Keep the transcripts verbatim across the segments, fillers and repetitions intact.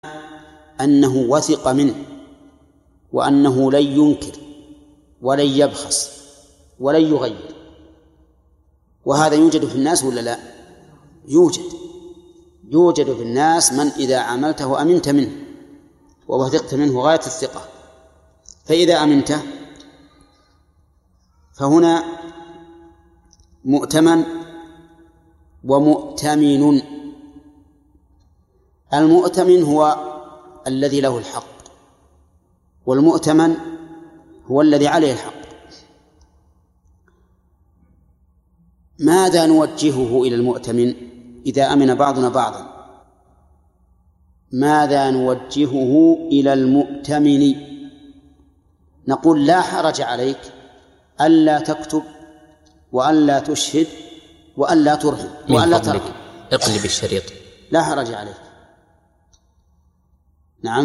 أنه وثق منه وأنه لن ينكر ولن يبخس ولن يغير. وهذا يوجد في الناس ولا لا؟ يوجد يوجد في الناس من إذا عاملته أمنت منه ووثقت منه غاية الثقة، فإذا أمنته فهنا مؤتمن ومؤتمن. المؤتمن هو الذي له الحق، والمؤتمن هو الذي عليه الحق. ماذا نوجهه إلى المؤتمن إذا أمن بعضنا بعضا؟ ماذا نوجهه إلى المؤتمن؟ نقول لا حرج عليك ألا تكتب وألا تشهد وألا ترهن وألا ترهن. اقلب الشريط. لا حرج عليك. نعم،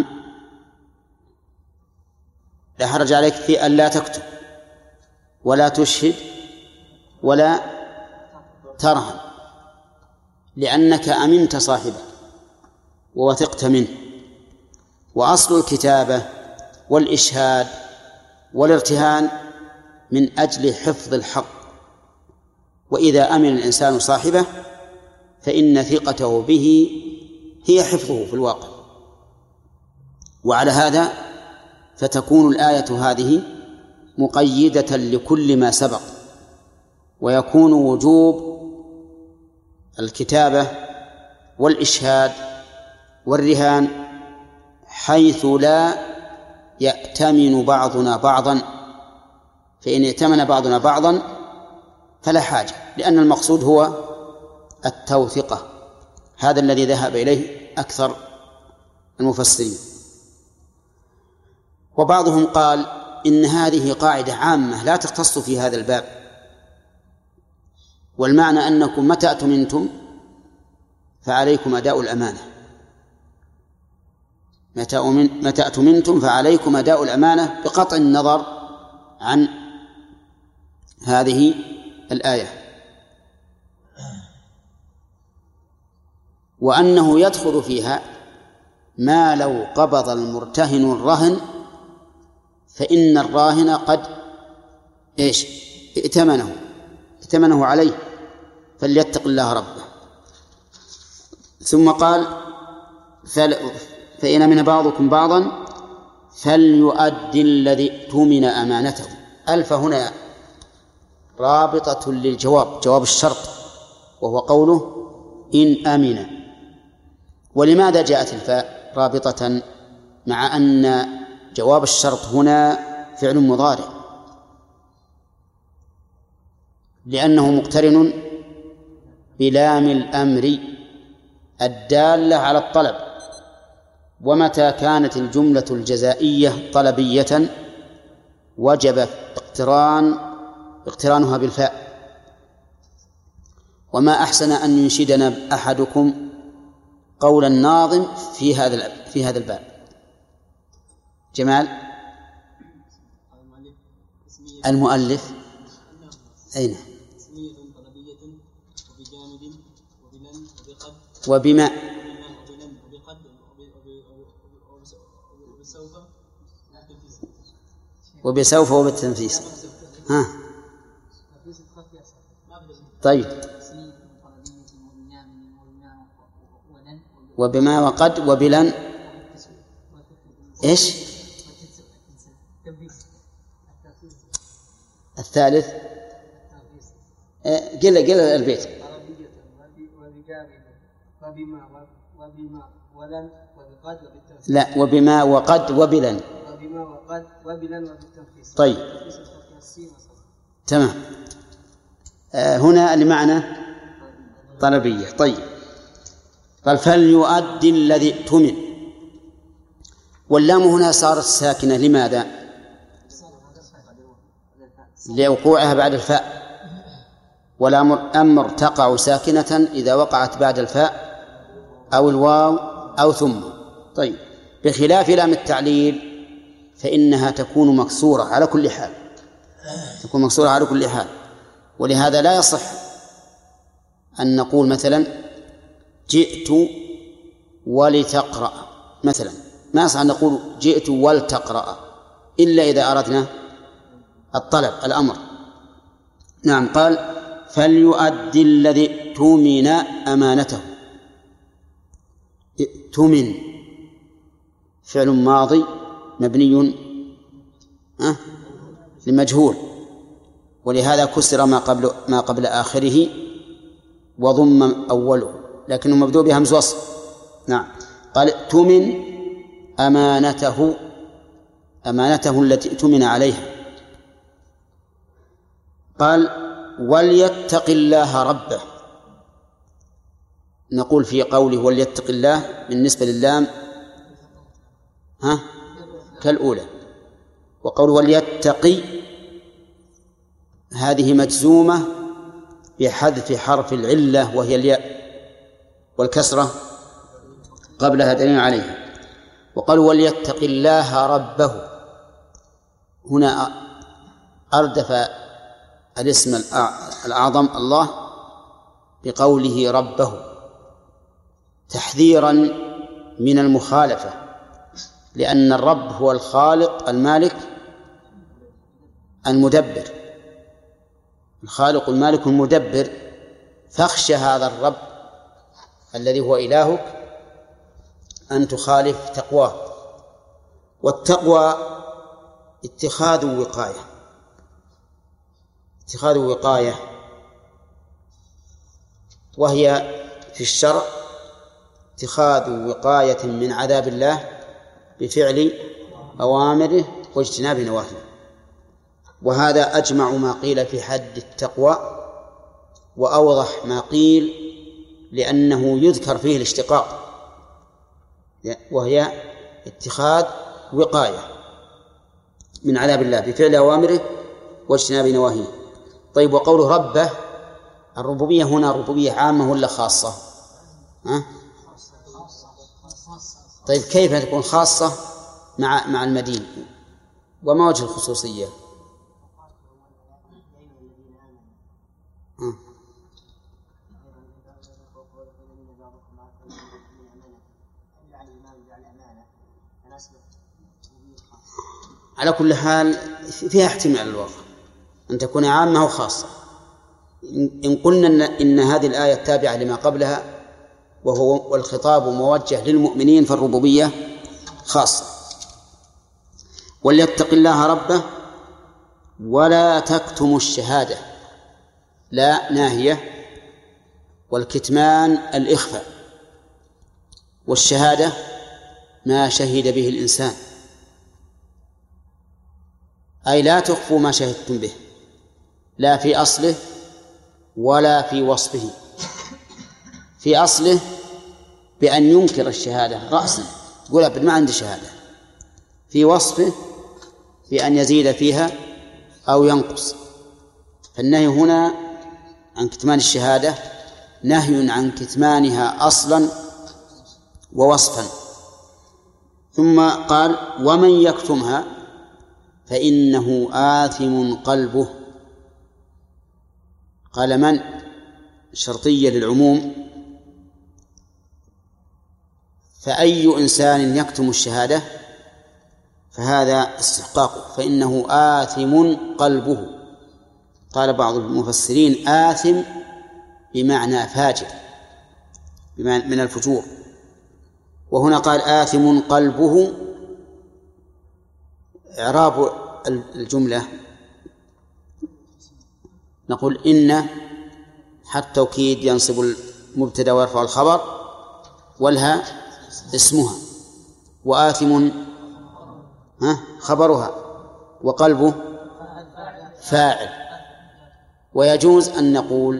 لا حرج عليك في ألا تكتب ولا تشهد ولا ترهن، لأنك أمنت صاحبه ووثقت منه. وأصل الكتابة والإشهاد والارتهان من أجل حفظ الحق، وإذا أمن الإنسان صاحبه فإن ثقته به هي حفظه في الواقع. وعلى هذا فتكون الآية هذه مقيدة لكل ما سبق، ويكون وجوب الكتابة والإشهاد والرهان حيث لا يأتمن بعضنا بعضا، فإن ائتمن بعضنا بعضا فلا حاجة، لأن المقصود هو التوثقة. هذا الذي ذهب إليه أكثر المفسرين. وبعضهم قال إن هذه قاعدة عامة لا تختص في هذا الباب، والمعنى أنكم متى أتمنتم فعليكم أداء الأمانة، متى أتمنتم فعليكم أداء الأمانة بقطع النظر عن هذه الآية. وأنه يدخل فيها ما لو قبض المرتهن الرهن فإن الراهن قد إيش ائتمنه ائتمنه عليه فليتق الله ربه. ثم قال فإن من بعضكم بعضا فليؤدي الذي اؤتمن أمانته. ألف هنا رابطة للجواب، جواب الشرط، وهو قوله إن أمن. ولماذا جاءت الفاء رابطة مع أن جواب الشرط هنا فعل مضارع؟ لأنه مقترن بلام الأمر الدالة على الطلب، ومتى كانت الجملة الجزائية طلبية وجب اقتران اقترانها بالفاء. وما أحسن أن ينشدنا أحدكم قول الناظم في هذا في هذا الباب. جمال المؤلف أين؟ وبما وبسوف وبالتنفيس. ها طيب. وبما وقد وبلن إيش الثالث؟ قل قل البيت. لا وبما وقد وبلن. طيب تمام. آه هنا لمعنى طلبية. طيب قال فليؤدي الذي ائتمن، واللام هنا صارت ساكنة لماذا؟ لوقوعها بعد الفاء، ولام الأمر تقع ساكنة إذا وقعت بعد الفاء أو الواو أو ثم. طيب بخلاف لام التعليل فإنها تكون مكسورة على كل حال، تكون مكسورة على كل حال. ولهذا لا يصح أن نقول مثلا جئت ولتقرأ، مثلا ما يصح أن نقول جئت ولتقرأ إلا إذا أردنا الطلب الأمر. نعم. قال فليؤدي الذي اؤتمن أمانته. ائتمن فعل ماضي مبني أه؟ لمجهول، ولهذا كسر ما قبل ما قبل آخره وضم أوله، لكنه مبدوء بهمز وصل. نعم. قال ائتمن أمانته، أمانته التي ائتمن عليها. قال وليتق الله ربه. نقول في قوله وليتق الله بالنسبة للام ها كالأولى، وقوله وليتقي هذه مجزومة بحذف حرف العلة وهي الياء، والكسرة قبلها دليل عليها. وقالوا وليتق الله ربه، هنا أردف الاسم الأعظم الله بقوله ربه تحذيرا من المخالفة، لأن الرب هو الخالق المالك المدبر، الخالق المالك المدبر، فاخشى هذا الرب الذي هو إلهك أن تخالف تقواه. والتقوى اتخاذ وقاية، اتخاذ وقاية، وهي في الشرع اتخاذ وقاية من عذاب الله بفعل أوامره واجتناب نواهيه. وهذا أجمع ما قيل في حد التقوى وأوضح ما قيل، لأنه يذكر فيه الاشتقاق، وهي اتخاذ وقاية من عذاب الله بفعل أوامره واجتناب نواهيه. طيب، وقوله ربه، الربوبية هنا ربوبية عامة ولا خاصة؟ ها؟ طيب، كيف تكون خاصة مع مع المدين؟ وما وجه الخصوصية؟ ها؟ على كل حال فيها احتمال الواقع أن تكون عامة أو خاصة. إن قلنا إن, إن هذه الآية تابعة لما قبلها وهو والخطاب موجه للمؤمنين، فالربوبية خاصة. وليتق الله ربه ولا تكتموا الشهادة، لا ناهية، والكتمان الإخفاء، والشهادة ما شهد به الإنسان، أي لا تخفوا ما شهدتم به، لا في أصله ولا في وصفه. في أصله بأن ينكر الشهادة رأسا، يقول أبد ما عندي شهادة. في وصفه بأن يزيد فيها أو ينقص. فالنهي هنا عن كتمان الشهادة نهي عن كتمانها أصلا ووصفا. ثم قال ومن يكتمها فإنه آثم قلبه. قال من شرطية للعموم، فأي إنسان يكتم الشهادة فهذا استحقاقه، فإنه آثم قلبه. قال بعض المفسرين آثم بمعنى فاجر من الفجور، وهنا قال آثم قلبه. إعراب الجملة نقول إن حتى توكيد ينصب المبتدأ ويرفع الخبر، والها اسمها، وآثم ها خبرها، وقلبه فاعل. ويجوز أن نقول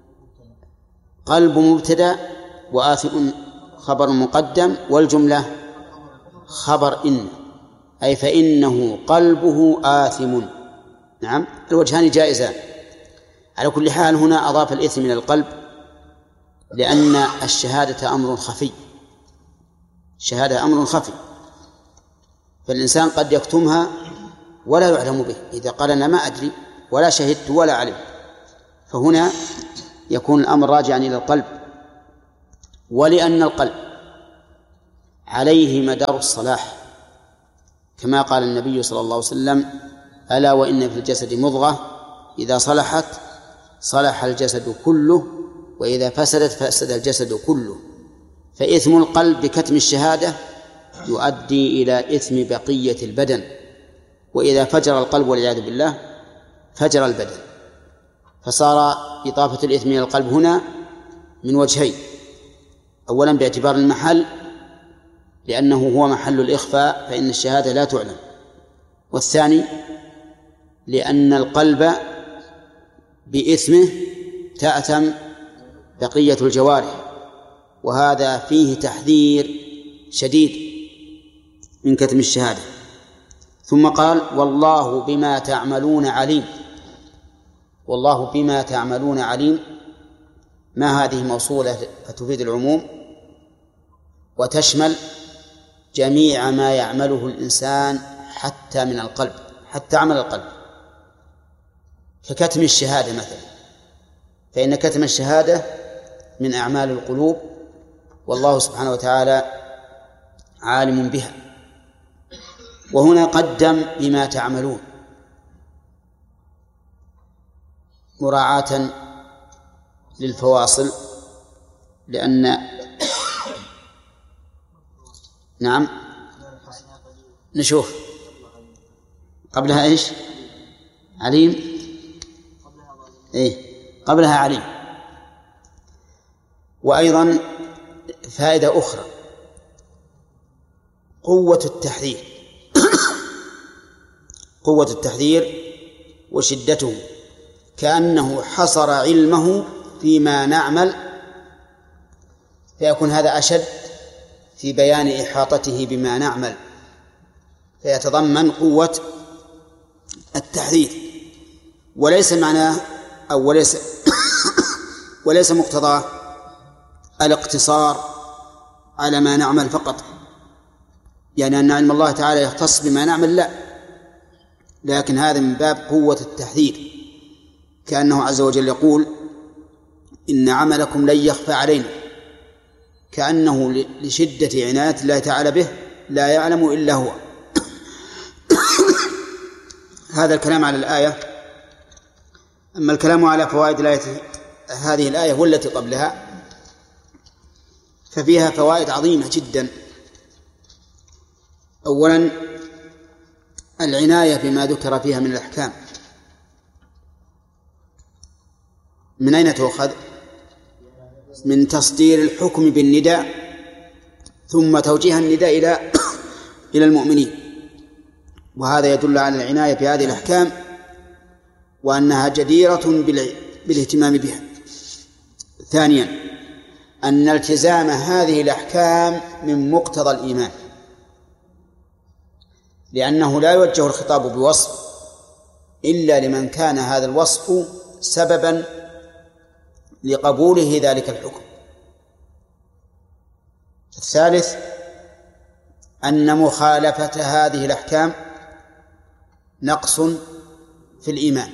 قلب مبتدأ وآثم خبر مقدم، والجملة خبر إن، أي فإنه قلبه آثم. نعم، الوجهان جائزان. على كل حال هنا أضاف الإثم إلى القلب، لأن الشهادة أمر خفي، الشهادة أمر خفي، فالإنسان قد يكتمها ولا يعلم به، إذا قال أنا ما أدري ولا شهدت ولا علم، فهنا يكون الأمر راجعا إلى القلب. ولأن القلب عليه مدار الصلاح، كما قال النبي صلى الله عليه وسلم: ألا وإن في الجسد مضغة إذا صلحت صلح الجسد كله وإذا فسدت فسد الجسد كله. فإثم القلب بكتم الشهادة يؤدي إلى إثم بقية البدن، وإذا فجر القلب والعياذ بالله فجر البدن. فصار إضافة الإثم إلى القلب هنا من وجهين: أولا باعتبار المحل لأنه هو محل الإخفاء فإن الشهادة لا تعلم، والثاني لأن القلب بإثمه تأثم بقية الجوارح، وهذا فيه تحذير شديد من كتم الشهادة. ثم قال: والله بما تعملون عليم. والله بما تعملون عليم، ما هذه موصولة فتفيد العموم وتشمل جميع ما يعمله الإنسان حتى من القلب، حتى عمل القلب، ككتم الشهادة مثلا، فإن كتم الشهادة من أعمال القلوب، والله سبحانه وتعالى عالم بها. وهنا قدم بما تعملون مراعاة للفواصل، لأن نعم نشوف قبلها إيش؟ عليم. إيه قبلها عليم. وأيضا فائدة أخرى: قوة التحذير قوة التحذير وشدته، كأنه حصر علمه فيما نعمل، فيكون هذا أشد في بيان إحاطته بما نعمل، فيتضمن قوة التحذير. وليس معناه أو وليس وليس مقتضاه الاقتصار على ما نعمل فقط، يعني أن علم الله تعالى يختص بما نعمل، لا، لكن هذا من باب قوة التحذير، كأنه عز وجل يقول: إن عملكم لن يخفى علينا، كأنه لشدة عناية الله تعالى به لا يعلم إلا هو. هذا الكلام على الآية. أما الكلام على فوائد الآية، هذه الآية والتي قبلها، ففيها فوائد عظيمة جدا. أولا العناية بما ذكر فيها من الأحكام. من أين تؤخذ؟ من تصدير الحكم بالنداء ثم توجيه النداء إلى إلى المؤمنين، وهذا يدل على العناية بهذه الأحكام وأنها جديرة بالاهتمام بها. ثانيا أن التزام هذه الأحكام من مقتضى الإيمان، لأنه لا يوجه الخطاب بوصف إلا لمن كان هذا الوصف سببا لقبوله ذلك الحكم. الثالث أن مخالفة هذه الأحكام نقص في الإيمان،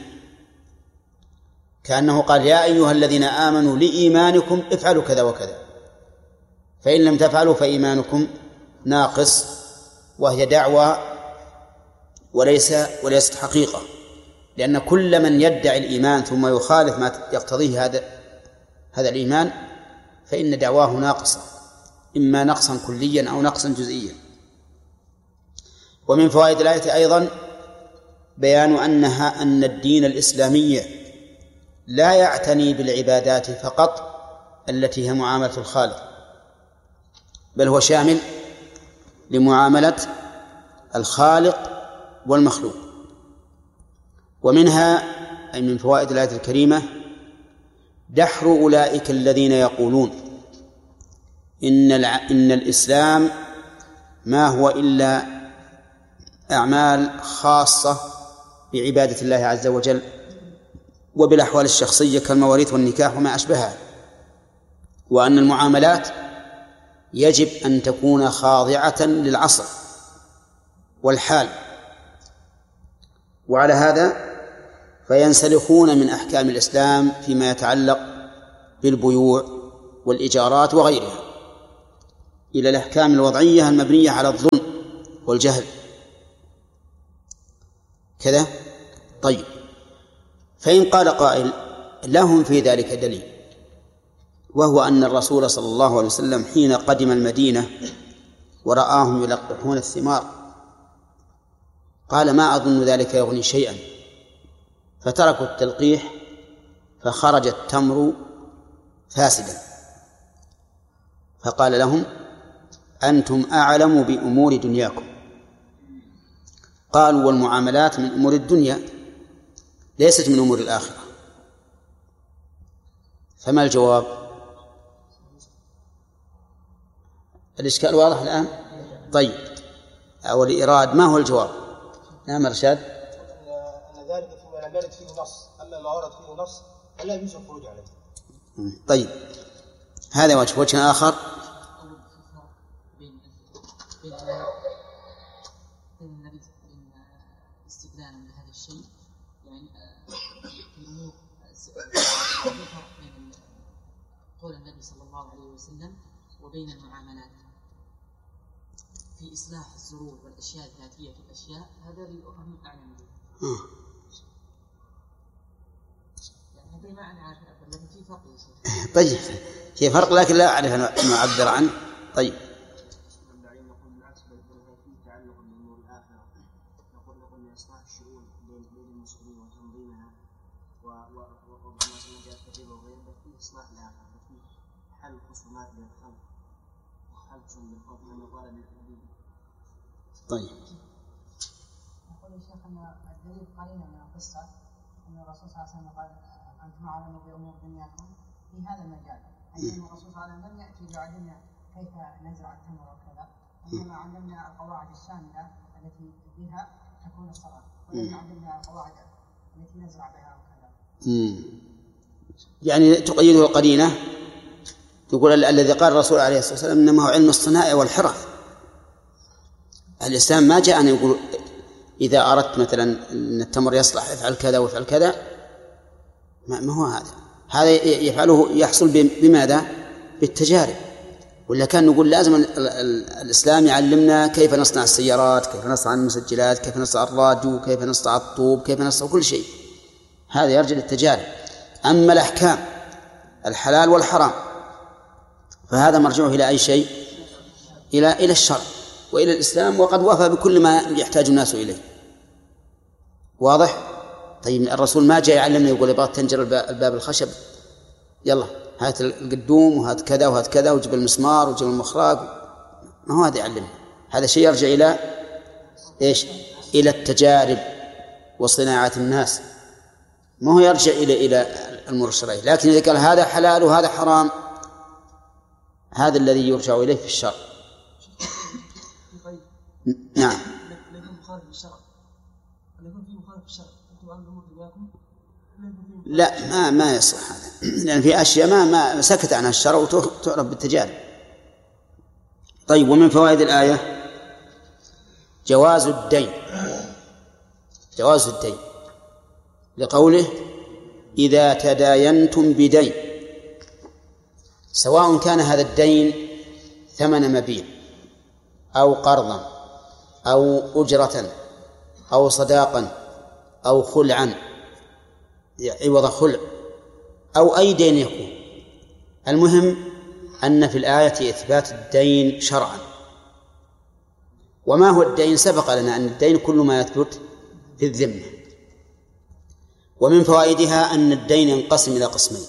كأنه قال: يا أيها الذين آمنوا لإيمانكم افعلوا كذا وكذا، فإن لم تفعلوا فإيمانكم ناقص، وهي دعوة وليس وليست حقيقة، لأن كل من يدعي الإيمان ثم يخالف ما يقتضيه هذا هذا الإيمان فإن دعواه ناقصة، إما نقصا كليا أو نقصا جزئيا. ومن فوائد الآية أيضا بيان أنها أن الدين الإسلامي لا يعتني بالعبادات فقط التي هي معاملة الخالق، بل هو شامل لمعاملة الخالق والمخلوق. ومنها أي من فوائد الآية الكريمة دحر أولئك الذين يقولون إن إن الإسلام ما هو إلا أعمال خاصة بعبادة الله عز وجل وبالأحوال الشخصية كالمواريث والنكاح وما أشبهها، وأن المعاملات يجب أن تكون خاضعة للعصر والحال. وعلى هذا فينسلخون من أحكام الإسلام فيما يتعلق بالبيوع والإيجارات وغيرها، إلى الأحكام الوضعية المبنية على الظلم والجهل كذا. طيب، فإن قال قائل لهم في ذلك دليل، وهو أن الرسول صلى الله عليه وسلم حين قدم المدينة ورآهم يلقحون الثمار قال ما أظن ذلك يغني شيئا، فتركوا التلقيح فخرج التمر فاسدا، فقال لهم أنتم أعلم بأمور دنياكم. قالوا والمعاملات من أمور الدنيا ليست من أمور الآخرة، فما الجواب؟ الإشكال واضح الآن؟ طيب، أو الإيراد ما هو الجواب؟ نعم رشاد. أن ذلك فيما لم يرد فيه نص، أما ما ورد فيه نص فلا يجوز الخروج عليه. طيب، هذا وجه. وجه آخر بين النبي بين استدلالا بهذا الشيء، يعني في أمور بين قول النبي صلى الله عليه وسلم وبين المعاملات في إصلاح الزروع والأشياء الذاتية في الأشياء، هذا الأهم أعلم به. يعني هذا ما أنا عارف، لكن في فرق يا شيخ. طيب، في فرق لكن لا أعرف أن أعبر عنه. طيب، طيب. يقول الشيخ أن الدليل قرينة من القصة أن الرسول صلى الله عليه وسلم قال أنتم أعلموا بأمور دنياكم في هذا المجال، أي أن الرسول صلى الله عليه وسلم لم يأتي ليعلمنا كيف نزرع التمر وكذا، إنما علمنا القواعد الشاملة التي بها تكون الصلاة، ولم يعلمنا القواعد التي نزرع بها وكذا. يعني تقيده القرينة، تقول الذي قال الرسول عليه الصلاة والسلام إنما هو علم الصنائع والحرف. الإسلام ما جاء أن يقول إذا أردت مثلا أن التمر يصلح افعل كذا وافعل كذا، ما هو هذا. هذا يفعله يحصل بماذا؟ بالتجارب. ولا كان نقول لازم الإسلام يعلمنا كيف نصنع السيارات، كيف نصنع المسجلات، كيف نصنع الراديو، كيف نصنع الطوب، كيف نصنع كل شيء. هذا يرجع للتجارب. أما الأحكام الحلال والحرام فهذا مرجعه إلى أي شيء؟ إلى إلى الشرع وإلى الإسلام، وقد وفى بكل ما يحتاج الناس إليه. واضح؟ طيب، الرسول ما جاء يعلمنا يقول يبغى تنجر الباب الخشب، يلا هات القدوم وهات كذا وهات كذا وجب المسمار وجب المخراج، ما هو هذا يعلمنا. هذا شيء يرجع إلى إيش؟ إلى التجارب وصناعة الناس، ما هو يرجع إلى إلى الأمور الشرعية. لكن إذا قال هذا حلال وهذا حرام، هذا الذي يرجع إليه في الشرع. نعم. لا، ما ما يصح هذا، لأن في أشياء ما ما سكت عنها الشرع وتعرف بالتجارب. طيب، ومن فوائد الآية جواز الدين، جواز الدين لقوله إذا تداينتم بدين، سواء كان هذا الدين ثمن مبيع أو قرضا أو أجرة أو صداقا أو خلعا عوض خلع أو أي دين يكون. المهم أن في الآية إثبات الدين شرعا. وما هو الدين؟ سبق لنا أن الدين كل ما يثبت في الذمة. ومن فوائدها أن الدين ينقسم إلى قسمين: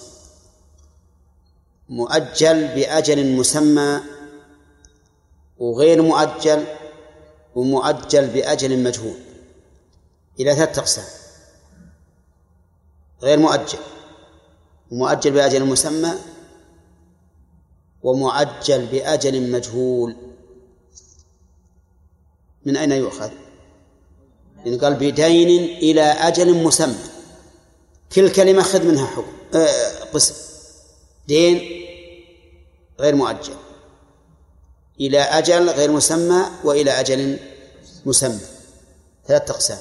مؤجل بأجل مسمى، وغير مؤجل، ومؤجل بأجل مجهول، إلى ثلاثة أقسام: غير مؤجل، ومؤجل بأجل مسمى، ومؤجل بأجل مجهول. من أين يؤخذ؟ يعني قال بدين إلى أجل مسمى، كل كلمة خذ منها حكم آه قسم: دين غير مؤجل، إلى أجل غير مسمى، وإلى أجل مسمى، ثلاثة أقسام.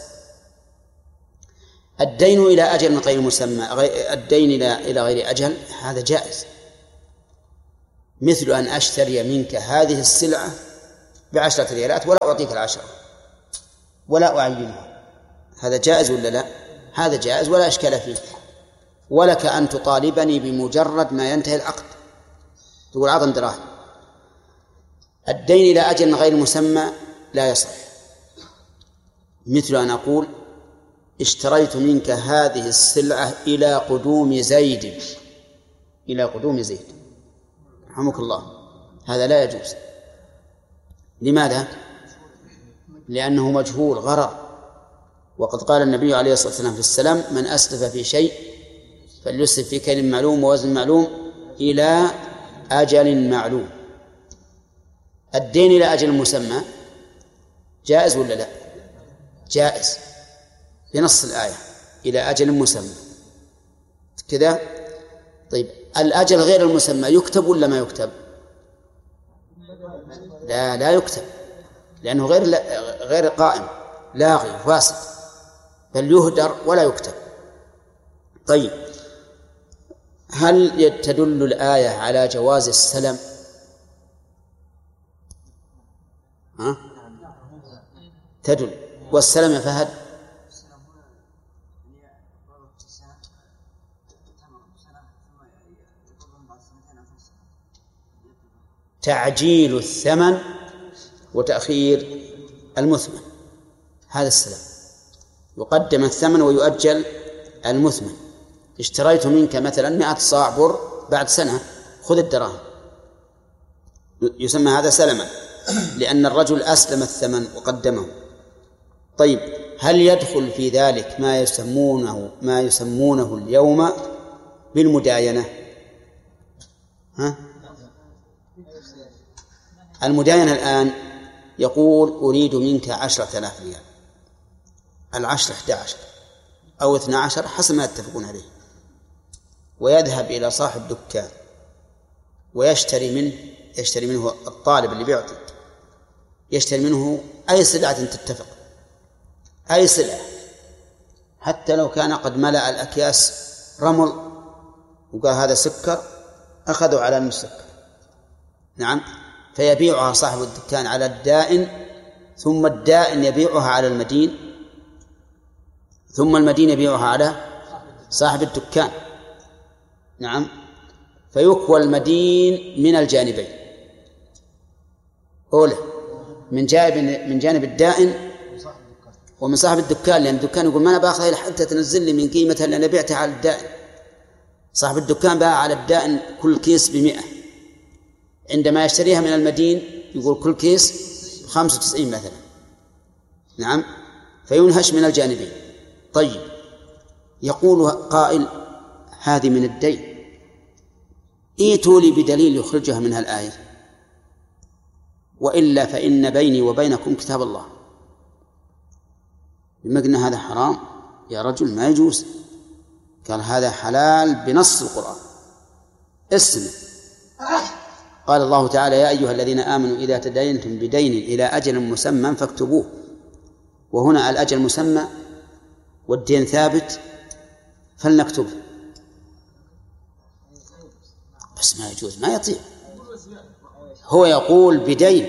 الدين إلى أجل غير مسمى، الدين إلى إلى غير أجل، هذا جائز، مثل أن أشتري منك هذه السلعة بعشرة ريالات ولا أعطيك العشرة ولا أعينها، هذا جائز ولا لا؟ هذا جائز ولا إشكال فيه. ولك أن تطالبني بمجرد ما ينتهي العقد، تقول أعطني دراهم. الدين إلى أجل غير مسمى لا يصح، مثل أن أقول اشتريت منك هذه السلعة إلى قدوم زيد، إلى قدوم زيد رحمك الله، هذا لا يجوز. لماذا؟ لأنه مجهول غرر، وقد قال النبي عليه الصلاة والسلام في السلام: من أسلف في شيء فليسلف في كيل معلوم ووزن معلوم إلى أجل معلوم. الدين إلى أجل مسمى جائز ولا لا؟ جائز بنص الآية، إلى أجل مسمى كذا. طيب الأجل غير المسمى يكتب ولا ما يكتب؟ لا لا يكتب، لأنه غير غير قائم، لاغي فاسد، بل يهدر ولا يكتب. طيب هل تدل الآية على جواز السلم؟ ها؟ تدل. والسلم يا فهد؟ تعجيل الثمن وتأخير المثمن، هذا السلام. يقدم الثمن ويؤجل المثمن. اشتريت منك مثلا مئة صاع بر، بعد سنة خذ الدراهم، يسمى هذا سلما، لأن الرجل أسلم الثمن وقدمه. طيب هل يدخل في ذلك ما يسمونه ما يسمونه اليوم بالمداينة؟ ها؟ المداينة الآن يقول أريد منك عشرة آلاف ريال، العشرة أحد عشر أو اثنى عشر حسب ما يتفقون عليه، ويذهب إلى صاحب دكان ويشتري منه يشتري منه الطالب اللي بيعطي، يشتري منه أي سلعة تتفق، أي سلعة، حتى لو كان قد ملأ الأكياس رمل وقال هذا سكر، أخذوا على المسكر، نعم، فيبيعها صاحب الدكان على الدائن، ثم الدائن يبيعها على المدين، ثم المدين يبيعها على صاحب الدكان، نعم، فيكوى المدين من الجانبين، أولا من جانب من جانب الدائن ومن صاحب الدكان، لأن الدكان يقول ما أنا باخذها إلا حتى تنزل لي من قيمتها اللي أنا بعتها على الدائن. صاحب الدكان باع على الدائن كل كيس بمئة، عندما يشتريها من المدين يقول كل كيس خمسة وتسعين مثلا، نعم، فينهش من الجانبين. طيب يقول قائل هذه من الدين، ائتوا لي بدليل يخرجها منها الآية، وإلا فإن بيني وبينكم كتاب الله. لما قلنا هذا حرام يا رجل ما يجوز، قال هذا حلال بنص القرآن. اسمع، قال الله تعالى: يا أيها الذين آمنوا إذا تداينتم بدين إلى أجل مسمى فاكتبوه. وهنا الأجل مسمى والدين ثابت فلنكتبه، بس ما يجوز، ما يطيع. هو يقول بدين،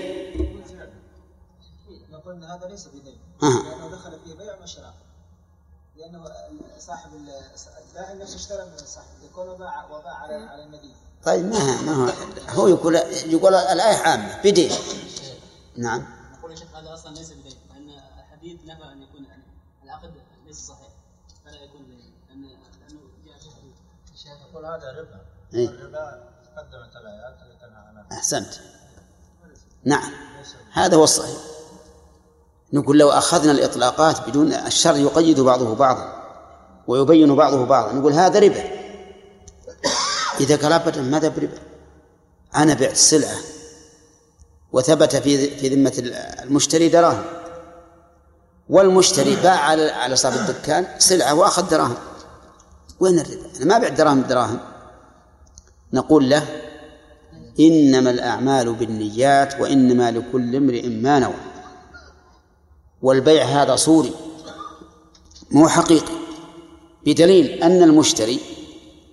نقول هذا ليس بدين، آه. لأنه دخل فيه بيع وشراء، لأنه صاحب الدائن نفسه اشترى من صاحب الدكان وباع وباع على على المدين. طيب ما ما هو هو يقول يقول الآية عامة بدين، نعم. نقول يا شيخ هذا أصلا ليس بدين، لأن الحديث نفى أن يكون العقد ليس صحيح، فلا يكون بدين، لأن لأنه جاء في حديث. الشيخ يقول هذا ربا، إيه؟ الربا قدمت الآيات التي تنهى عنها. أحسنت، نعم، هذا هو الصحيح. نقول لو أخذنا الإطلاقات بدون الشر يقيد بعضه بعضا ويبين بعضه بعضا، نقول هذا ربا. إذا قال أبدا ماذا بربا؟ أنا بعت السلعة وثبت في في ذمة المشتري دراهم، والمشتري باع على على صاحب الدكان سلعة وأخذ دراهم، وين الربا؟ أنا ما بعت دراهم بدراهم. نقول له: إنما الأعمال بالنيات وإنما لكل امرئ ما نوى. والبيع هذا صوري مو حقيقي، بدليل أن المشتري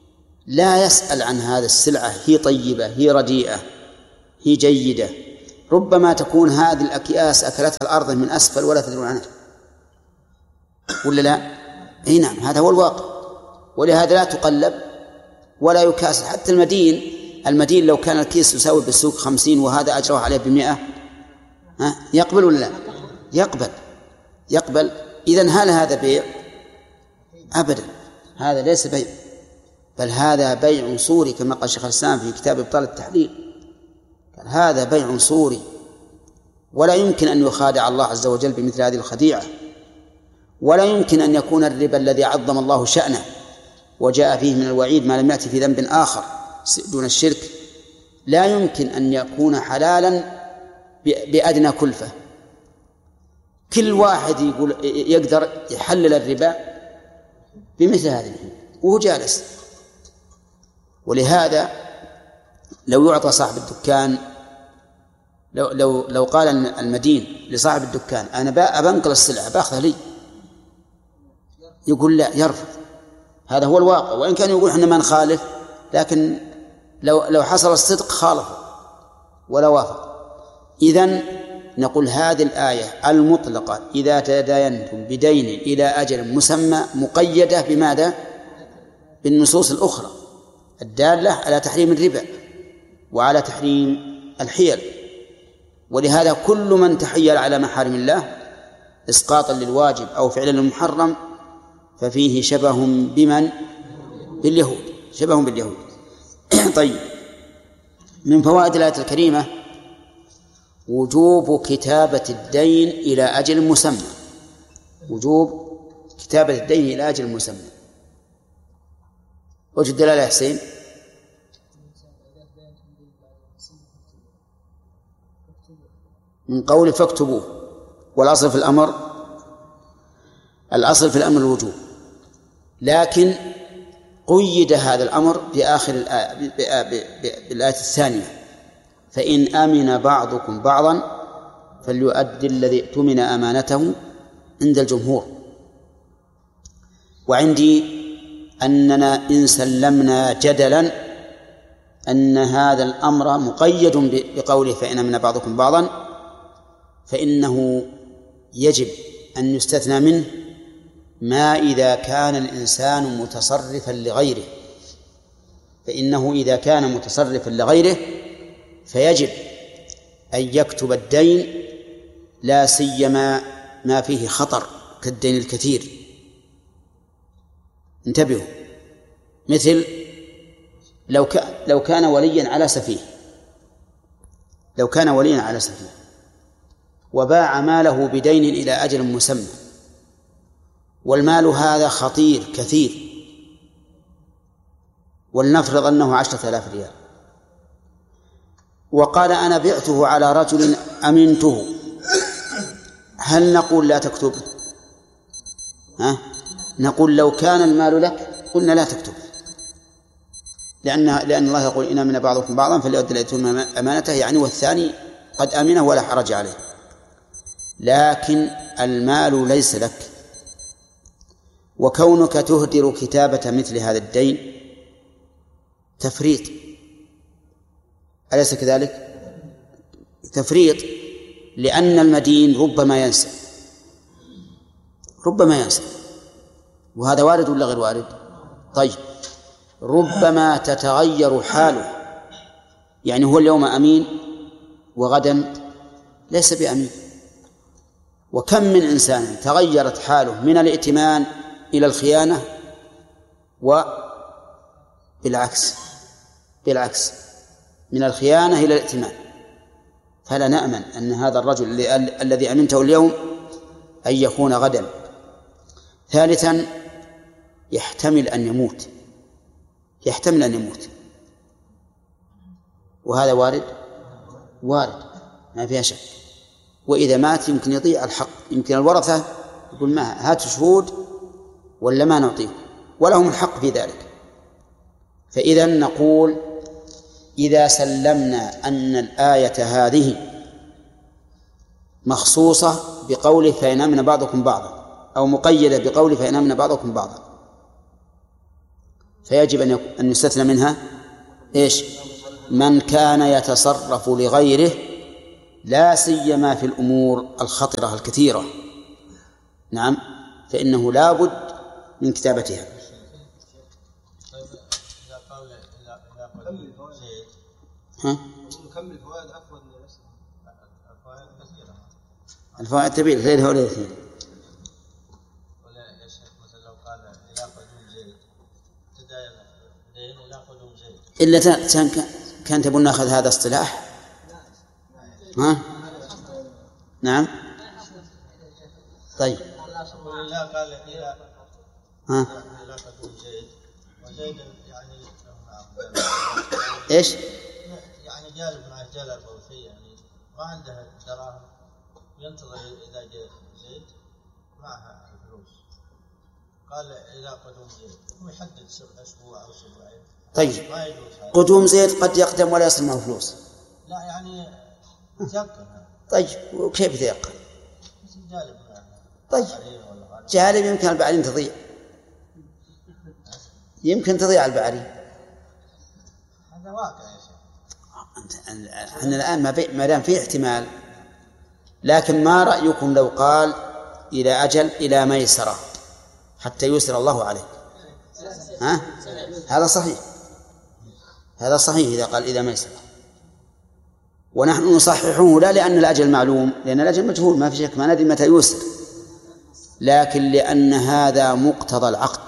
لا يسأل عن هذه السلعة هي طيبة هي رديئة هي جيدة، ربما تكون هذه الأكياس أكلتها الأرض من أسفل ولا تدرون عنها، ولا لا؟ أي نعم، هذا هو الواقع. ولهذا لا تقلب ولا يكاس. حتى المدين المدين لو كان الكيس يساوي بالسوق خمسين وهذا أجره عليه بمئة، ها يقبل ولا لا؟ يقبل يقبل. إذن هل هذا بيع؟ أبدا، هذا ليس بيع، بل هذا بيع صوري كما قال شيخ الإسلام في كتاب إبطال التحليل، قال هذا بيع صوري ولا يمكن أن يخادع الله عز وجل بمثل هذه الخديعة، ولا يمكن أن يكون الربا الذي عظم الله شأنه وجاء فيه من الوعيد ما لم يأتي في ذنب آخر دون الشرك، لا يمكن أن يكون حلالا بأدنى كلفة. كل واحد يقول يقدر يحلل الربا بمثل هذه وهو جالس. ولهذا لو يعطى صاحب الدكان، لو لو لو قال المدين لصاحب الدكان أنا أبنقل السلعة بأخذها لي، يقول لا، يرفض. هذا هو الواقع. وإن كان يقول إحنا ما نخالف، لكن لو لو حصل الصدق خالفه ولا وافق. إذن نقول هذه الآية المطلقة إذا تداينتم بدين إلى أجل مسمى مقيدة بماذا؟ بالنصوص الأخرى الدالة على تحريم الربا وعلى تحريم الحيل. ولهذا كل من تحيل على محارم الله إسقاطا للواجب أو فعلا للمحرم ففيه شبه بمن؟ باليهود، شبه باليهود. طيب، من فوائد الآية الكريمة وجوب كتابة الدين إلى أجل مسمى، وجوب كتابة الدين إلى أجل مسمى. وجه الدلالة يا حسين؟ من قول فاكتبوه، والأصل في الأمر الأصل في الأمر الوجوب، لكن قيد هذا الأمر بآخر الآية بالآية الثانية: فإن أمن بعضكم بعضا فليؤدي الذي اؤتمن أمانته عند الجمهور. وعندي أننا إن سلمنا جدلا أن هذا الأمر مقيد بقوله فإن أمن بعضكم بعضا، فإنه يجب أن يستثنى منه ما إذا كان الإنسان متصرفا لغيره، فإنه إذا كان متصرفا لغيره فيجب أن يكتب الدين، لا سيما ما فيه خطر كالدين الكثير. انتبهوا، مثل لو لو كان وليا على سفيه، لو كان وليا على سفيه وباع ماله بدين إلى أجل مسمى، والمال هذا خطير كثير، ولنفرض أنه عشرة آلاف ريال، وقال أنا بعته على رجل أمنته، هل نقول لا تكتب؟ ها؟ نقول لو كان المال لك قلنا لا تكتب، لأن لأن الله يقول إن أمن بعضكم بعضا فليؤدي الذي اؤتمن أمانته، يعني والثاني قد أمنه ولا حرج عليه. لكن المال ليس لك، وكونك تهدر كتابة مثل هذا الدين تفريط، أليس كذلك؟ تفريط، لأن المدين ربما ينسى، ربما ينسى، وهذا وارد ولا غير وارد؟ طيب، ربما تتغير حاله، يعني هو اليوم أمين وغدا ليس بأمين. وكم من إنسان تغيرت حاله من الائتمان إلى الخيانة وبالعكس، بالعكس من الخيانة إلى الائتمان. فلا نأمن أن هذا الرجل الذي أمنته اليوم أن يكون غدا. ثالثا، يحتمل أن يموت، يحتمل أن يموت، وهذا وارد، وارد ما فيها شك. وإذا مات يمكن يضيع الحق، يمكن الورثة يقول ما هاتوا شهود ولا ما نعطيه، ولهم الحق في ذلك. فإذا نقول إذا سلمنا أن الآية هذه مخصوصة بقوله فإن أمن بعضكم بعضا، أو مقيدة بقوله فإن أمن بعضكم بعضا، فيجب أن أن يستثنى منها إيش؟ من كان يتصرف لغيره، لا سيما في الأمور الخطرة الكثيرة. نعم، فإنه لا بد من كتابتها. ها؟ نكمل فوائد عفوا الفوائد كثيرة. الفوائد تبين غير هؤلاء الاثنين. ولا يا شيخ مثلا لو قال إلى قدوم زيد تداين دين إلى قدوم زيد إلا كان كان تبون ناخذ هذا اصطلاح. ها؟ نعم. طيب. لا قال إلى ها؟ إلى قدوم زيد وزيد يعني إيش؟ يعني جالب مع الجلب أو شيء، يعني ما عنده دراهم ينتظر إذا جاء زيد معها الفلوس، قال إلى قدوم زيد ويحدد سبع أسبوع أو سبعين. طيب ما يجوز هذا. قدوم زيد قد يقدم ولا يصل معه فلوس. لا يعني يتيقن. طيب وكيف يتيقن؟ جالب معه. طيب جالب يمكن البعرين تضيع، يمكن تضيع البعرين. هذا واقع يا شيخ. احنا الآن ما دام فيه احتمال، لكن ما رأيكم لو قال إلى أجل إلى ميسرة حتى يسر الله عليه؟ ها؟ هذا صحيح، هذا صحيح إذا قال إلى ميسرة، ونحن نصححه لا لأن الأجل معلوم، لأن الأجل مجهول ما في شك، ما ندري متى يسر، لكن لأن هذا مقتضى العقد.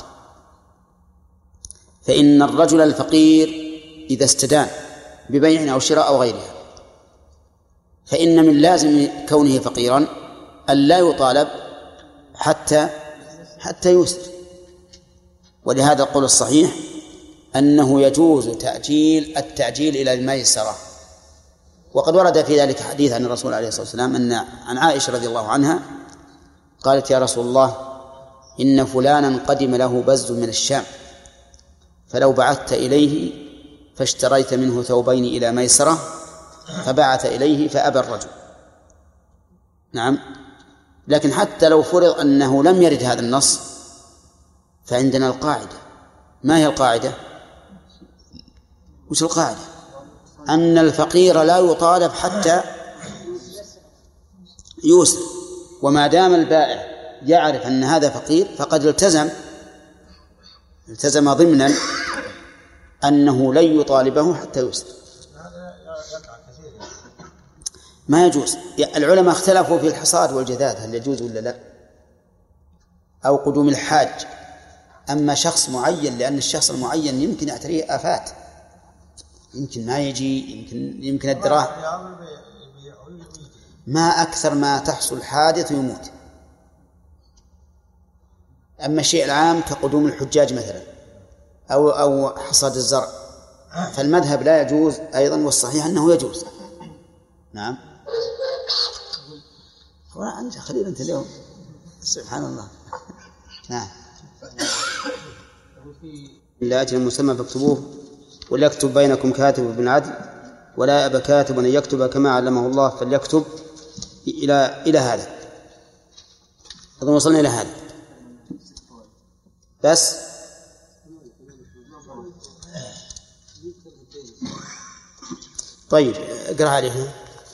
فإن الرجل الفقير إذا استدان ببيع أو شراء أو غيرها، فإن من لازم كونه فقيرا أن لا يطالب حتى حتى يسر. ولهذا القول الصحيح أنه يجوز تأجيل التأجيل إلى الميسرة. وقد ورد في ذلك حديث عن الرسول عليه الصلاة والسلام أن عن عائشة رضي الله عنها قالت: يا رسول الله، إن فلانا قدم له بز من الشام، فلو بعثت إليه فاشتريت منه ثوبين إلى ميسرة، فبعث إليه فأبى الرجل. نعم، لكن حتى لو فرض أنه لم يرد هذا النص فعندنا القاعدة. ما هي القاعدة؟ وش القاعدة؟ أن الفقير لا يطالب حتى يوسر، وما دام البائع يعرف أن هذا فقير فقد التزم التزم ضمنا أنه لن يطالبه حتى يوسر. ما يجوز. العلماء اختلفوا في الحصاد والجذاذ هل يجوز ولا لا، أو قدوم الحاج. أما شخص معين، لأن الشخص المعين يمكن يعتريه آفات، يمكن ما يجي، يمكن يمكن الدراهم، ما أكثر ما تحصل حادث ويموت. أما الشيء العام كقدوم الحجاج مثلا أو أو حصاد الزرع فالمذهب لا يجوز أيضا، والصحيح أنه يجوز. نعم. أنت خليل أنت اليوم، سبحان الله. نعم. إلا أجل المسمى فاكتبوه وليكتب بينكم كاتب بالعدل ولا يأبى كاتب أن يكتب كما علمه الله فليكتب إلى إلى هذا. أظن وصلنا إلى هذا بس. طيب اقرأ عليها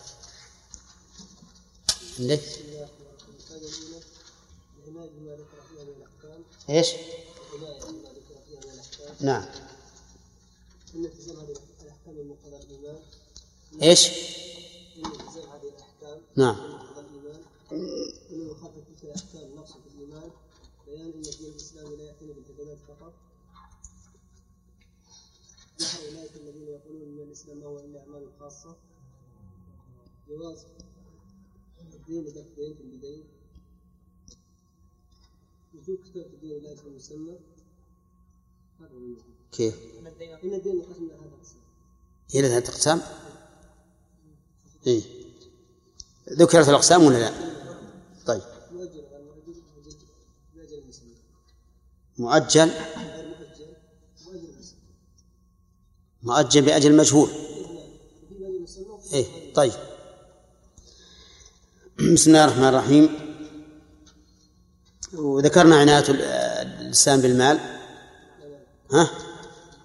عندك. ايش؟ نعم. ايش؟ نعم. بيان أن الدين الإسلامي لا يعتني بالعبادات فقط. نحن أولئك الذين يقولون أن الإسلام ما هو إلا أعمال خاصة. جواز الدين بدين في البداية. وجود كتاب الدين لا يكون مسمى. كيف؟ إن الدين يقسم إلى هذا القسم. إلى ثلاثة أقسام. إيه. ذكرت الأقسام ولا لا؟ طيب. مؤجل مؤجل بأجل مجهول. إيه طيب. بسم الله الرحمن الرحيم. وذكرنا عناية الإنسان بالمال. ها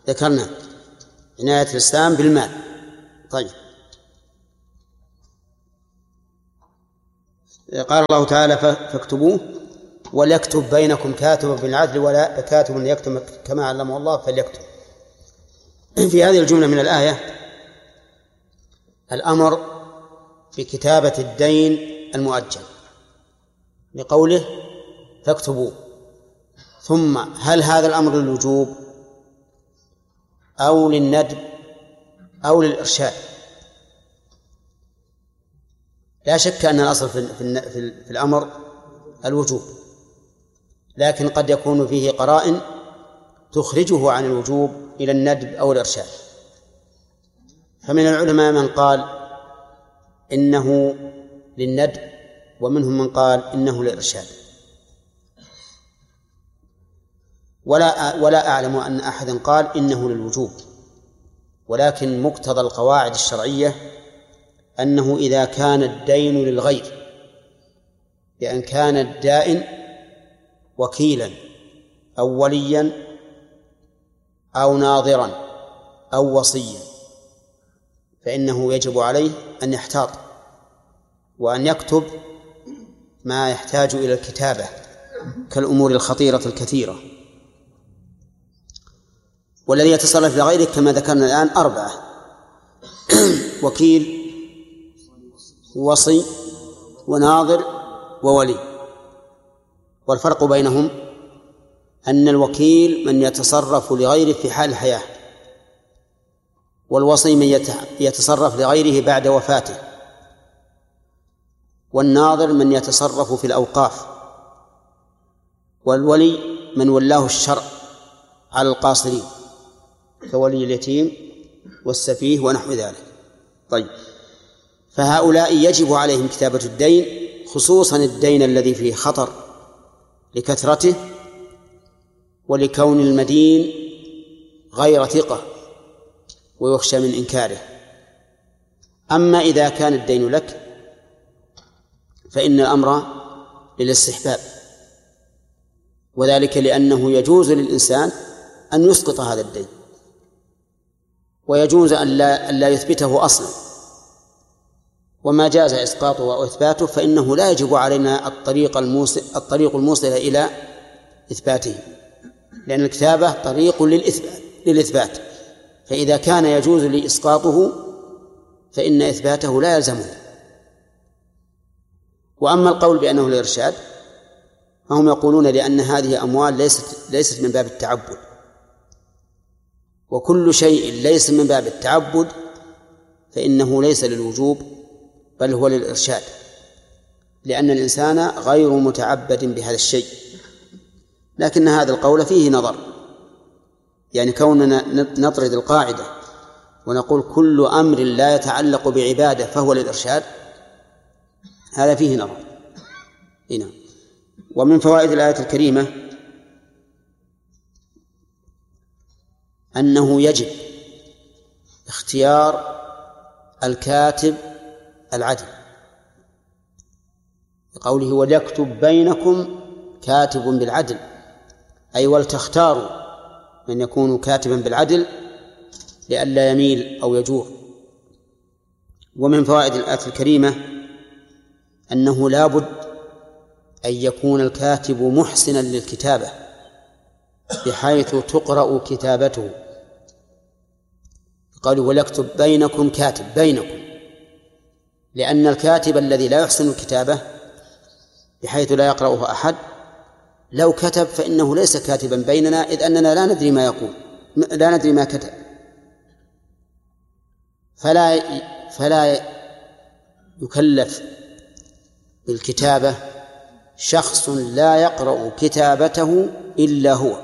ذكرنا عناية الإسلام بالمال. طيب، قال الله تعالى فاكتبوه وليكتب بينكم كاتب بالعدل ولا كاتب يكتب كما علمه الله فليكتب. في هذه الجملة من الآية الأمر بكتابة الدين المؤجل بقوله فاكتبوه. ثم هل هذا الأمر للوجوب أو للندب أو للإرشاد؟ لا شك أن الأصل في, في, في الأمر الوجوب، لكن قد يكون فيه قرائن تخرجه عن الوجوب إلى الندب أو الإرشاد. فمن العلماء من قال إنه للندب، ومنهم من قال إنه للإرشاد. ولا ولا أعلم أن أحدا قال إنه للوجوب، ولكن مقتضى القواعد الشرعية أنه إذا كان الدين للغير، بأن كان الدائن وكيلا أو وليا أو ناظرا أو وصيا، فإنه يجب عليه أن يحتاط وأن يكتب ما يحتاج إلى الكتابة كالأمور الخطيرة الكثيرة. والذي يتصرف لغيره كما ذكرنا الآن أربعة: وكيل ووصي وناظر وولي. والفرق بينهم أن الوكيل من يتصرف لغيره في حال الحياة، والوصي من يتصرف لغيره بعد وفاته، والناظر من يتصرف في الأوقاف، والولي من ولاه الشرع على القاصرين كولي اليتيم والسفيه ونحو ذلك. طيب، فهؤلاء يجب عليهم كتابة الدين، خصوصا الدين الذي فيه خطر لكثرته ولكون المدين غير ثقة ويخشى من إنكاره. أما إذا كان الدين لك فإن الأمر للاستحباب، وذلك لأنه يجوز للإنسان أن يسقط هذا الدين، ويجوز أن لا, أن لا يثبته أصلا. وما جاز إسقاطه وإثباته فإنه لا يجب علينا الطريق الموصل, الطريق الموصل إلى إثباته، لأن الكتابة طريق للإثبات, للإثبات فإذا كان يجوز لإسقاطه فإن إثباته لا يلزمه. وأما القول بأنه الإرشاد فهم يقولون لأن هذه أموال ليست, ليست من باب التعبد، وكل شيء ليس من باب التعبد فإنه ليس للوجوب بل هو للإرشاد، لأن الإنسان غير متعبد بهذا الشيء. لكن هذا القول فيه نظر، يعني كوننا نطرد القاعدة ونقول كل أمر لا يتعلق بعبادة فهو للإرشاد، هذا فيه نظر. هنا ومن فوائد الآية الكريمة أنه يجب اختيار الكاتب العدل، بقوله وليكتب بينكم كاتب بالعدل، أي ولتختاروا من يكون كاتبا بالعدل لئلا يميل أو يجور. ومن فوائد الآية الكريمة أنه لا بد أن يكون الكاتب محسنا للكتابة بحيث تقرأ كتابته، قالوا وليكتب بينكم كاتب بينكم، لأن الكاتب الذي لا يحسن الكتابة بحيث لا يقرأه أحد لو كتب فإنه ليس كاتبا بيننا، إذ أننا لا ندري ما يقول، لا ندري ما كتب، فلا فلا يكلف بالكتابة شخص لا يقرأ كتابته إلا هو.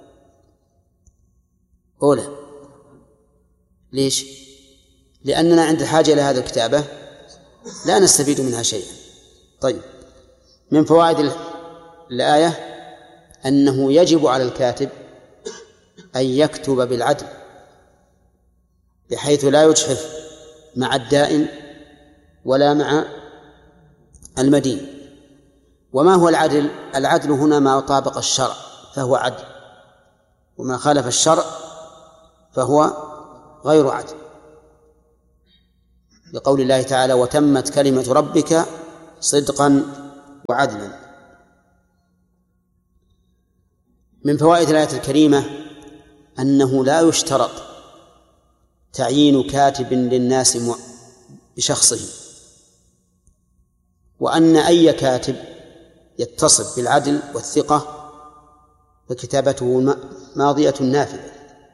أولى ليش؟ لأننا عند الحاجة إلى هذه الكتابة لا نستفيد منها شيئا. طيب، من فوائد الآية أنه يجب على الكاتب أن يكتب بالعدل بحيث لا يجحف مع الدائن ولا مع المدين. وما هو العدل؟ العدل هنا ما طابق الشرع فهو عدل، وما خالف الشرع فهو غير عدل، لقول الله تعالى: وتمت كلمة ربك صدقا وعدلا. من فوائد الآية الكريمة أنه لا يشترط تعيين كاتب للناس بشخصه، وأن أي كاتب يتصف بالعدل والثقة فكتابته ماضية نافذة.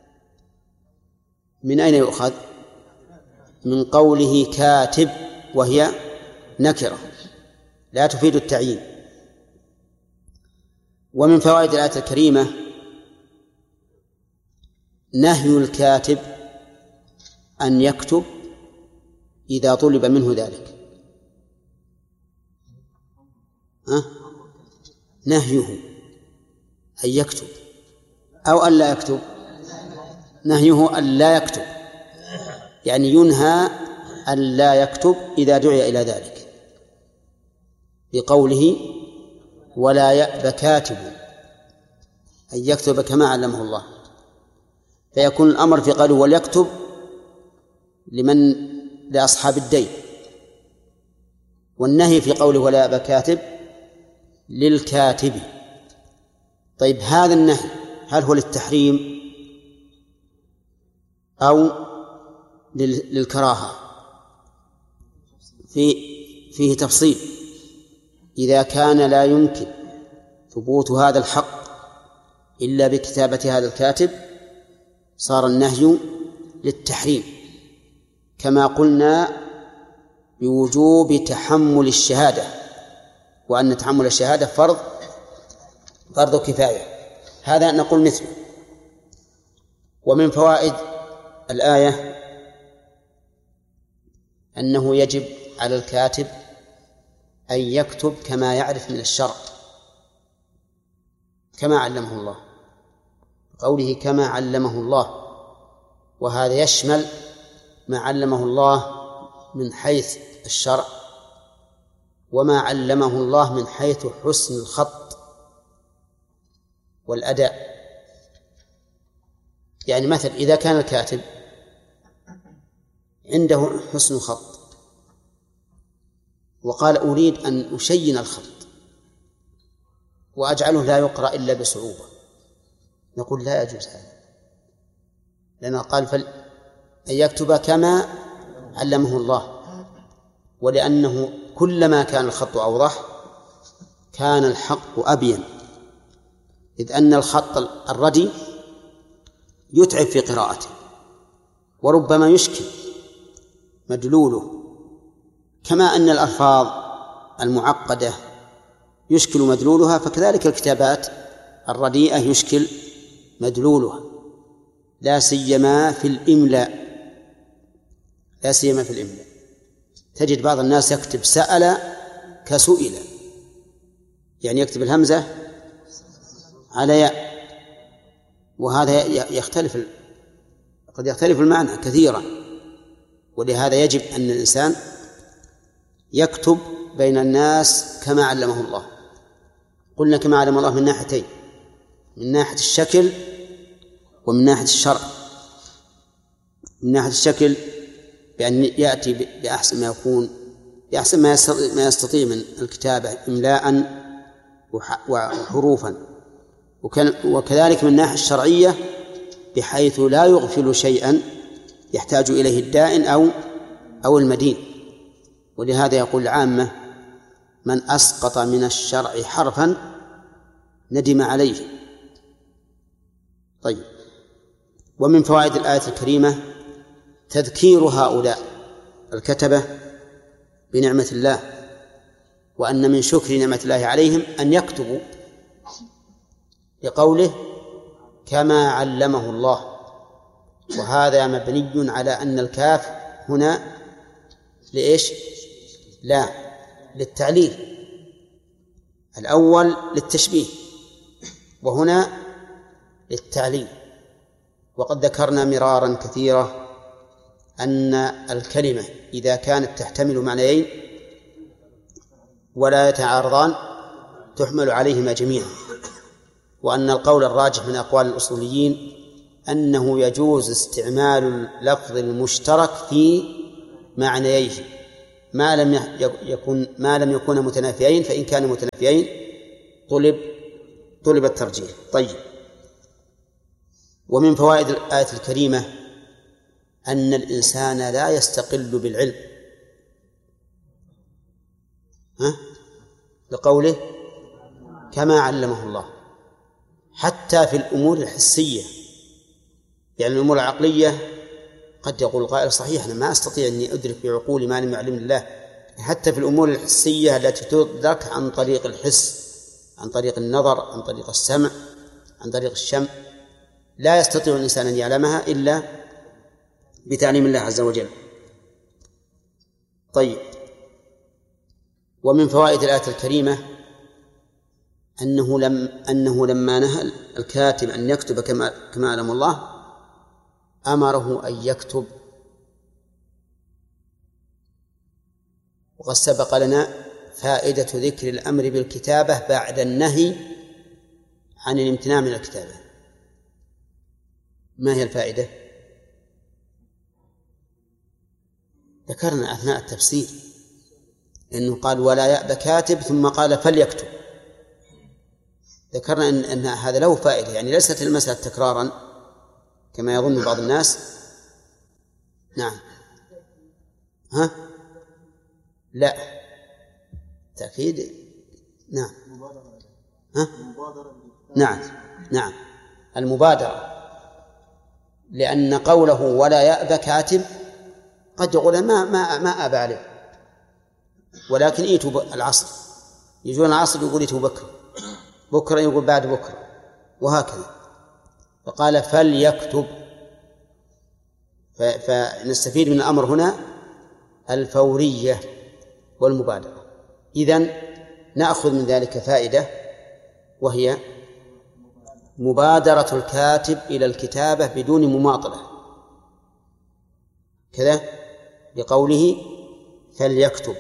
من أين يؤخذ؟ من قوله كاتب، وهي نكرة لا تفيد التعيين. ومن فوائد الآية الكريمة نهي الكاتب أن يكتب إذا طلب منه ذلك. أه؟ نهيه أن يكتب أو أن لا يكتب. نهيه أن لا يكتب، يعني ينهى أن لا يكتب إذا دعي إلى ذلك، بقوله: ولا يأب كاتب أن يكتب كما علمه الله. فيكون الأمر في قوله وليكتب لمن لأصحاب الدين، والنهي في قوله ولا يأب كاتب للكاتب. طيب، هذا النهي هل هو للتحريم أو للكراهة؟ في فيه تفصيل. إذا كان لا يمكن ثبوت هذا الحق إلا بكتابة هذا الكاتب صار النهي للتحريم، كما قلنا بوجوب تحمل الشهادة، وأن تحمل الشهادة فرض فرض كفاية، هذا نقول مثله. ومن فوائد الآية أنه يجب على الكاتب أن يكتب كما يعرف من الشرع، كما علمه الله، قوله كما علمه الله، وهذا يشمل ما علمه الله من حيث الشرع وما علمه الله من حيث حسن الخط والأداء. يعني مثل إذا كان الكاتب عنده حسن خط وقال أريد أن أشين الخط وأجعله لا يقرأ إلا بصعوبة، نقول لا يجوز هذا، لأنه قال فل أن يكتب كما علمه الله، ولأنه كلما كان الخط أوضح كان الحق أبين، إذ أن الخط الردي يتعب في قراءته وربما يشكل مدلوله، كما أن الألفاظ المعقدة يشكل مدلولها، فكذلك الكتابات الرديئة يشكل مدلولها، لا سيما في الإملاء لا سيما في الإملاء تجد بعض الناس يكتب سأل كسئل، يعني يكتب الهمزة على ياء، وهذا يختلف قد يختلف المعنى كثيرا، ولهذا يجب أن الإنسان يكتب بين الناس كما علمه الله. قلنا كما علم الله من ناحيتين، من ناحية الشكل ومن ناحية الشرع. من ناحية الشكل بأن يأتي بأحسن ما يكون، بأحسن ما يستطيع من الكتابة إملاء وحروفا، وكذلك من الناحية الشرعية بحيث لا يغفل شيئا يحتاج إليه الدائن أو أو المدين. ولهذا يقول العامة: من أسقط من الشرع حرفا ندم عليه. طيب، ومن فوائد الآية الكريمة تذكير هؤلاء الكتبة بنعمة الله، وأن من شكر نعمة الله عليهم أن يكتبوا، لقوله كما علمه الله، وهذا مبني على أن الكاف هنا لإيش؟ لا، للتعليل، الأول للتشبيه وهنا للتعليل. وقد ذكرنا مرارا كثيرا أن الكلمة إذا كانت تحتمل معنيين ولا يتعارضان تحمل عليهما جميعا، وأن القول الراجح من أقوال الأصوليين أنه يجوز استعمال اللفظ المشترك في معنييه ما لم يكن ما لم يكون متنافيين، فإن كانوا متنافيين طلب طلب الترجيح. طيب، ومن فوائد الآية الكريمة أن الإنسان لا يستقل بالعلم، ها؟ لقوله كما علمه الله، حتى في الأمور الحسية. يعني الأمور العقلية قد يقول قائل صحيح أنا ما أستطيع أني أدرك بعقولي ما لم يعلم الله، حتى في الأمور الحسية التي تدرك عن طريق الحس، عن طريق النظر، عن طريق السمع، عن طريق الشم، لا يستطيع الإنسان أن يعلمها إلا بتعليم الله عز وجل. طيب، ومن فوائد الآية الكريمة أنه لم أنه لما نهى الكاتب أن يكتب كما كما علم الله أمره أن يكتب. وقد سبق لنا فائدة ذكر الأمر بالكتابة بعد النهي عن الامتناع من الكتابة. ما هي الفائدة؟ ذكرنا أثناء التفسير أنه قال ولا يأبى كاتب ثم قال فليكتب. ذكرنا أن, أن هذا له فائدة، يعني ليست المسألة تكرارا كما يظن بعض الناس. نعم، ها؟ لا، تأكيد. نعم، ها؟ نعم نعم المبادرة، لأن قوله ولا يأبى كاتب قد يقول ما ما ما أبى عليه، ولكن إيتوا العصر، يجون العصر يقول إيتوا بكرة، بكرة يقول بعد بكرة، وهكذا. فقال فليكتب، فنستفيد من الأمر هنا الفورية والمبادرة. إذن نأخذ من ذلك فائدة، وهي مبادرة الكاتب إلى الكتابة بدون مماطلة كذا، بقوله فليكتب.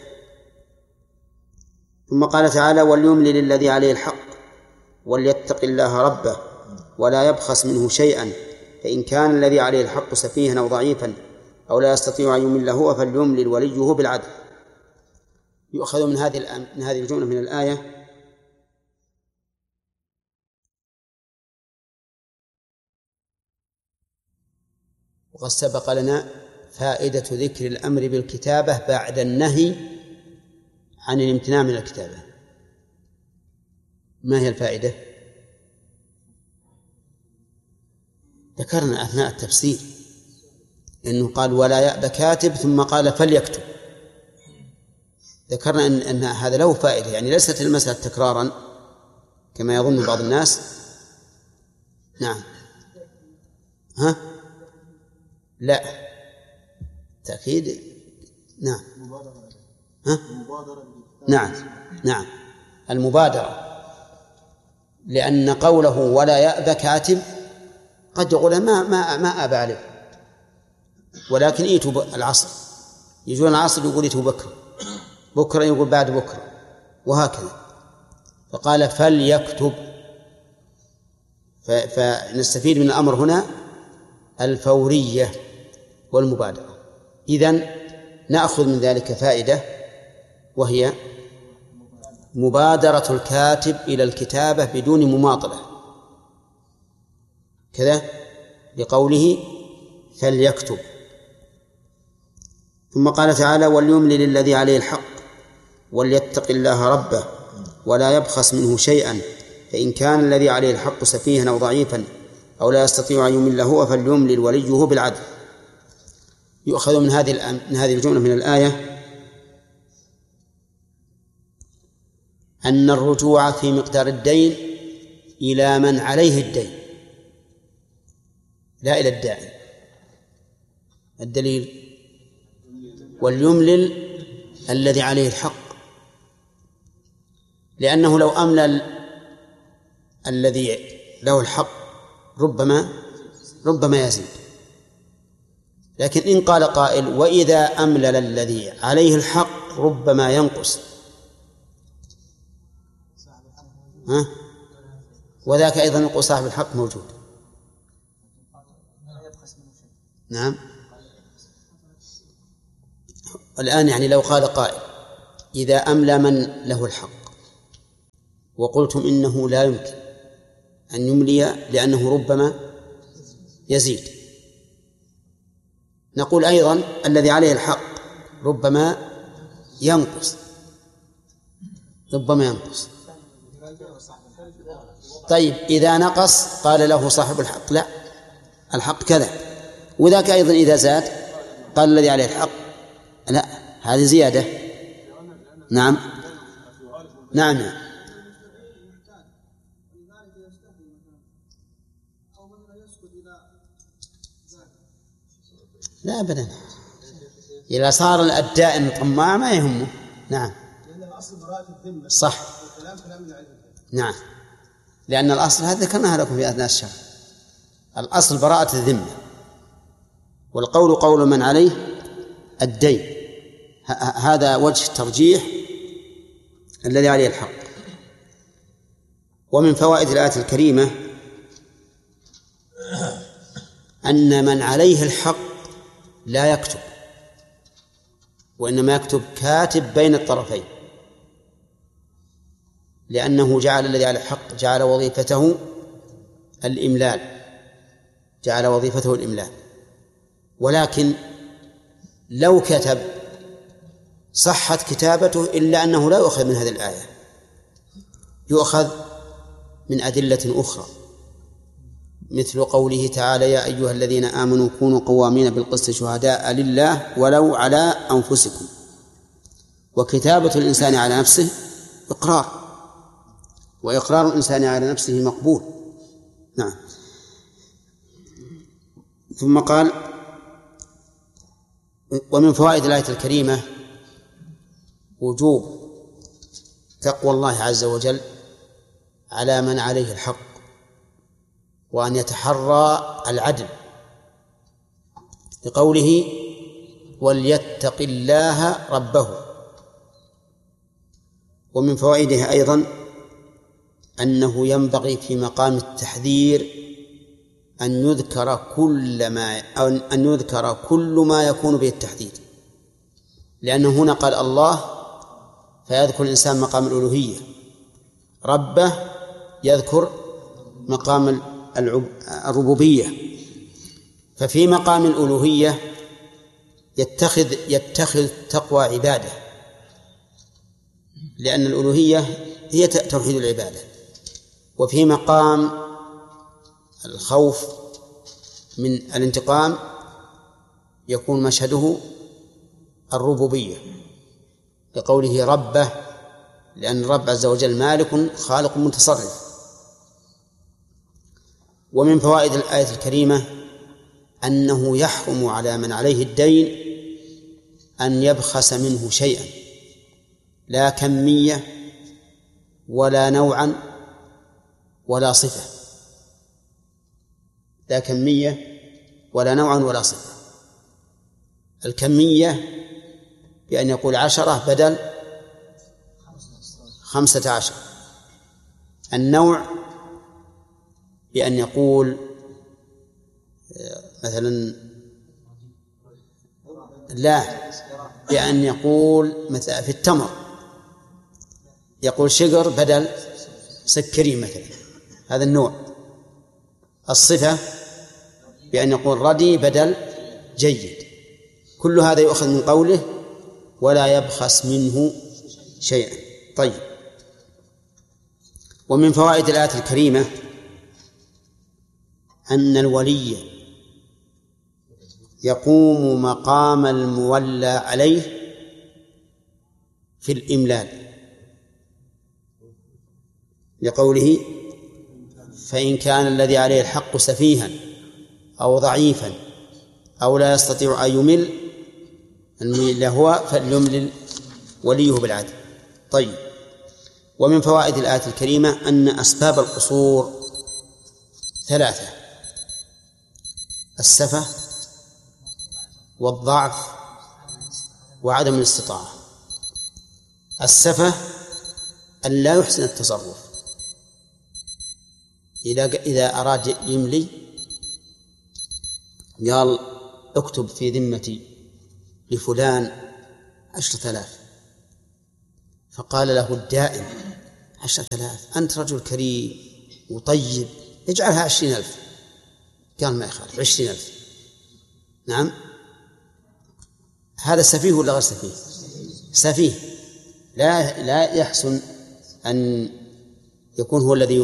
ثم قال تعالى وليملل الذي عليه الحق وليتق الله ربه ولا يبخس منه شيئا، فإن كان الذي عليه الحق سفيها أو ضعيفا أو لا يستطيع أن يمل هو فليملل وليه بالعدل. يؤخذ من هذه من هذه الجملة من الآية وقد سبق لنا فائدة ذكر الأمر بالكتابة بعد النهي عن الامتناع من الكتابة. ما هي الفائدة؟ ذكرنا أثناء التفسير أنه قال ولا يأبى كاتب ثم قال فليكتب. ذكرنا أن, أن هذا له فائدة، يعني ليست المسألة تكرارا كما يظن بعض الناس. نعم، ها؟ لا، تأكيد. نعم، ها؟ نعم نعم المبادرة، لأن قوله ولا يأبى كاتب قد يقول ما ما ما أبى عليه، ولكن إيتوا العصر، يجون العصر يقول إيتوا بكرة، بكرة يقول بعد بكرة، وهكذا. فقال فليكتب، فنستفيد من الأمر هنا الفورية والمبادرة. إذن نأخذ من ذلك فائدة، وهي مبادرة الكاتب إلى الكتابة بدون مماطلة كذا، بقوله فليكتب. ثم قال تعالى وليملل الذي عليه الحق وليتق الله ربه ولا يبخس منه شيئا، فإن كان الذي عليه الحق سفيها أو ضعيفا أو لا يستطيع أن يمل هو فليملل وليه بالعدل. يؤخذ من هذه من هذه الجملة من الآية أن الرجوع في مقدار الدين إلى من عليه الدين لا إلى الداعي. الدليل وليملل الذي عليه الحق، لأنه لو أملل الذي له الحق ربما ربما يزيد. لكن إن قال قائل وإذا أملل الذي عليه الحق ربما ينقص، ها؟ وذاك أيضا يقول صاحب الحق موجود. نعم. الآن يعني لو قال قائل إذا أملى من له الحق وقلتم إنه لا يمكن أن يملي لأنه ربما يزيد، نقول أيضا الذي عليه الحق ربما ينقص ربما ينقص طيب إذا نقص قال له صاحب الحق لا الحق كذا، وذاك أيضا إذا زاد قال الذي عليه الحق لا هذه زيادة. نعم نعم, نعم. لا أبدا، إذا صار الدائن طماع ما يهمه. نعم صح. نعم لأن الأصل هذا ذكرناها لكم في أثناء الشرح، الأصل براءة الذمة، والقول قول من عليه الدين، هذا وجه الترجيح الذي عليه الحق. ومن فوائد الآية الكريمة أن من عليه الحق لا يكتب، وإنما يكتب كاتب بين الطرفين، لأنه جعل الذي على الحق جعل وظيفته الإملال جعل وظيفته الإملال. ولكن لو كتب صحت كتابته إلا أنه لا يؤخذ من هذه الآية، يؤخذ من أدلة أخرى، مثل قوله تعالى يا أيها الذين آمنوا كونوا قوامين بالقسط شهداء لله ولو على أنفسكم. وكتابة الإنسان على نفسه إقرار، وإقرار الإنسان على نفسه مقبول. نعم. ثم قال ومن فوائد الآية الكريمة وجوب تقوى الله عز وجل على من عليه الحق، وأن يتحرى العدل، لقوله وليتق الله ربه. ومن فوائدها أيضا أنه ينبغي في مقام التحذير أن يذكر كل ما أو أن يذكر كل ما يكون به التحديد، لأنه هنا قال الله فيذكر الإنسان مقام الألوهية، ربه يذكر مقام الربوبية، ففي مقام الألوهية يتخذ يتخذ تقوى عبادة، لأن الألوهية هي توحيد العبادة. وفي مقام الخوف من الانتقام يكون مشهده الربوبية، لقوله ربه، لأن الرب عز وجل مالك خالق متصرف. ومن فوائد الآية الكريمة أنه يحرم على من عليه الدين أن يبخس منه شيئا، لا كمية ولا نوعا ولا صفة، لا كمية ولا نوعا ولا صفة. الكمية بأن يقول عشرة بدل خمسة عشر، النوع بأن يقول مثلا لا بأن يقول مثلا في التمر يقول شجر بدل سكري مثلا، هذا النوع. الصفة بأن يقول ردي بدل جيد. كل هذا يؤخذ من قوله ولا يبخس منه شيئا. طيب. ومن فوائد الآية الكريمة أن الولي يقوم مقام المولى عليه في الإملال، لقوله فإن كان الذي عليه الحق سفيها أو ضعيفا أو لا يستطيع أن يمل الممل هو فليملل وليه بالعدل. طيب. ومن فوائد الآية الكريمة أن أسباب القصور ثلاثة: السفة والضعف وعدم الاستطاعة. السفة أن لا يحسن التصرف، إذا إذا أراد يملي قال اكتب في ذمتي لفلان عشرة آلاف، فقال له الدائم عشرة آلاف، أنت رجل كريم وطيب، اجعلها عشرين ألف. قال ما يخالف، عشرين ألف. نعم، هذا سفيه ولا غير سفيه؟ سفيه. لا لا يحسن أن يكون هو الذي